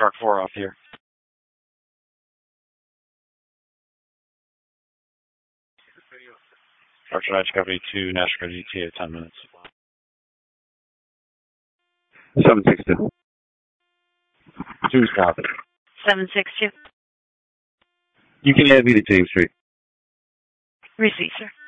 Truck 4 off here. Archer Knights Company 2, National GTA, 10 minutes. 762. 2 stop. 762. You can add me to James Street. Receipt, sir.